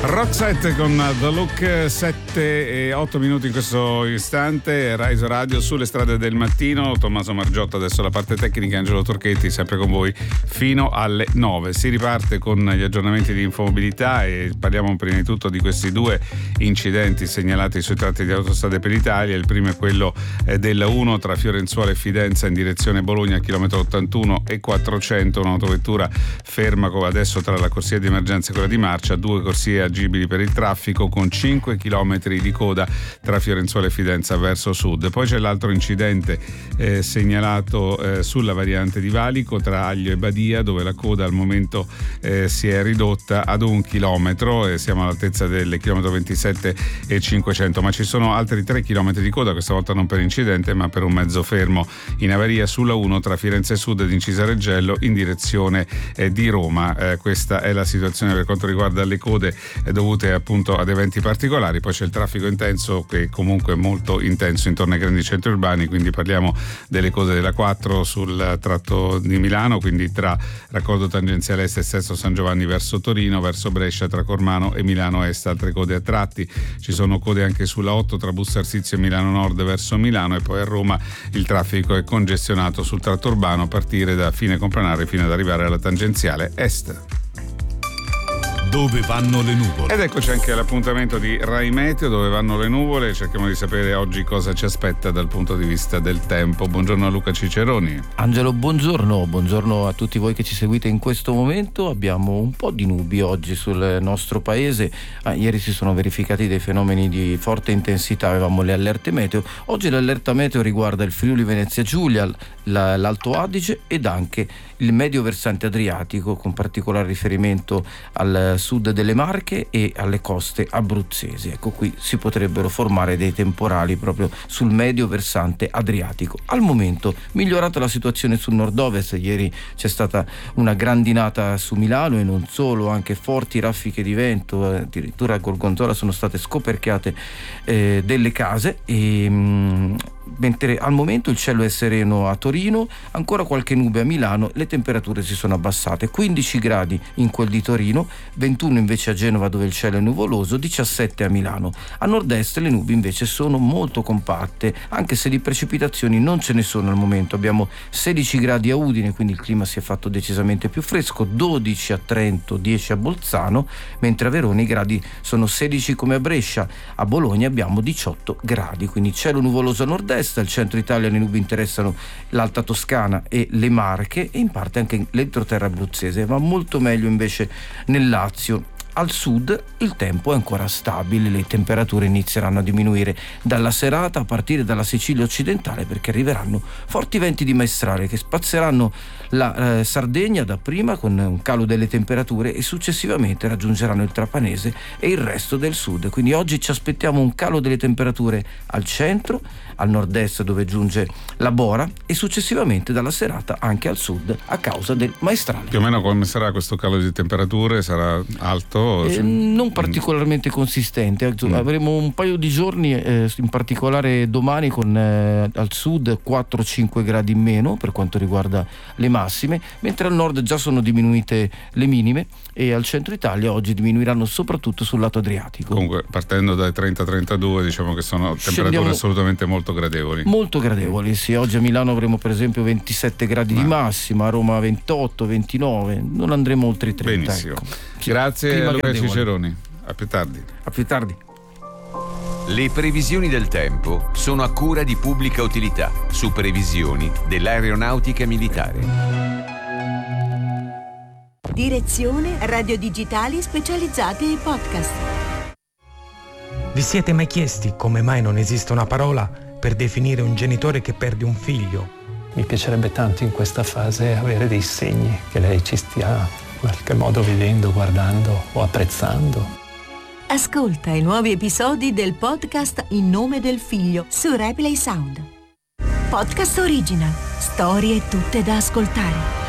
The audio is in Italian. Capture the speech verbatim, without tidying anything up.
Roxette con The Look, sette e otto minuti in questo istante. Rise Radio sulle strade del mattino. Tommaso Margiotta, adesso la parte tecnica, Angelo Torchetti sempre con voi fino alle nove. Si riparte con gli aggiornamenti di infomobilità e parliamo prima di tutto di questi due incidenti segnalati sui tratti di Autostrade per l'Italia. Il primo è quello della uno tra Fiorenzuola e Fidenza in direzione Bologna, chilometro ottantuno e quattrocento, un'autovettura ferma adesso tra la corsia di emergenza e quella di marcia, due corsie agibili per il traffico con cinque chilometri di coda tra Fiorenzuola e Fidenza verso sud. Poi c'è l'altro incidente eh, segnalato eh, sulla variante di Valico tra Aglio e Badia, dove la coda al momento eh, si è ridotta ad un chilometro e siamo all'altezza del chilometro ventisette e cinquecento, ma ci sono altri tre chilometri di coda, questa volta non per incidente ma per un mezzo fermo in avaria sulla uno tra Firenze Sud ed Incisa Reggello in direzione eh, di Roma. Eh, questa è la situazione per quanto riguarda le code dovute appunto ad eventi particolari. Poi c'è il traffico intenso, che comunque è molto intenso intorno ai grandi centri urbani, quindi parliamo delle code della quattro sul tratto di Milano, quindi tra raccordo tangenziale est e Sesto San Giovanni verso Torino, verso Brescia tra Cormano e Milano Est, altre code a tratti. Ci sono code anche sulla otto tra Busto Arsizio e Milano Nord verso Milano, e poi a Roma il traffico è congestionato sul tratto urbano a partire da fine Compranare fino ad arrivare alla tangenziale est. Dove vanno le nuvole? Ed eccoci anche all'appuntamento di Rai Meteo, dove vanno le nuvole. Cerchiamo di sapere oggi cosa ci aspetta dal punto di vista del tempo. Buongiorno a Luca Ciceroni. Angelo, buongiorno, buongiorno a tutti voi che ci seguite in questo momento. Abbiamo un po' di nubi oggi sul nostro paese. Ah, ieri si sono verificati dei fenomeni di forte intensità, avevamo le allerte meteo. Oggi l'allerta meteo riguarda il Friuli Venezia Giulia, l'Alto Adige ed anche il medio versante adriatico, con particolare riferimento al sud delle Marche e alle coste abruzzesi. Ecco, qui si potrebbero formare dei temporali proprio sul medio versante adriatico. Al momento migliorata la situazione sul nord-ovest, ieri c'è stata una grandinata su Milano e non solo, anche forti raffiche di vento, addirittura a Gorgonzola sono state scoperchiate eh, delle case e mh, mentre al momento il cielo è sereno a Torino, ancora qualche nube a Milano, le temperature si sono abbassate, quindici gradi in quel di Torino, ventuno invece a Genova dove il cielo è nuvoloso, diciassette a Milano. A nord-est le nubi invece sono molto compatte, anche se di precipitazioni non ce ne sono al momento. Abbiamo sedici gradi a Udine, quindi il clima si è fatto decisamente più fresco, dodici a Trento, dieci a Bolzano, mentre a Verona i gradi sono sedici come a Brescia. A Bologna abbiamo diciotto gradi, quindi cielo nuvoloso a nord-est. Al centro Italia le nubi interessano l'Alta Toscana e le Marche e in parte anche l'entroterra abruzzese, ma molto meglio invece nel Lazio. Al sud il tempo è ancora stabile, le temperature inizieranno a diminuire dalla serata a partire dalla Sicilia occidentale, perché arriveranno forti venti di maestrale che spazzeranno la eh, Sardegna dapprima con un calo delle temperature e successivamente raggiungeranno il Trapanese e il resto del sud. Quindi oggi ci aspettiamo un calo delle temperature al centro, al nord-est dove giunge la Bora e successivamente dalla serata anche al sud a causa del maestrale. Più o meno come sarà questo calo di temperature? Sarà alto? Eh, non particolarmente consistente, mm. avremo un paio di giorni eh, in particolare domani con eh, al sud quattro cinque gradi in meno per quanto riguarda le massime, mentre al nord già sono diminuite le minime e al centro Italia oggi diminuiranno soprattutto sul lato adriatico. Comunque partendo dai trenta trentadue diciamo che sono temperature Scendiamo assolutamente molto gradevoli. Molto gradevoli, sì. Oggi a Milano avremo per esempio ventisette gradi Ma. di massima, a Roma ventotto ventidue, non andremo oltre i trenta. Benissimo. Ecco. Grazie a Luca Ciceroni. A più tardi. A più tardi. Le previsioni del tempo sono a cura di Pubblica Utilità su previsioni dell'aeronautica militare. Direzione radio digitali specializzati ai podcast. Vi siete mai chiesti come mai non esiste una parola per definire un genitore che perde un figlio? Mi piacerebbe tanto in questa fase avere dei segni che lei ci stia in qualche modo vedendo, guardando o apprezzando. Ascolta i nuovi episodi del podcast In nome del figlio su Replay Sound. Podcast original, storie tutte da ascoltare.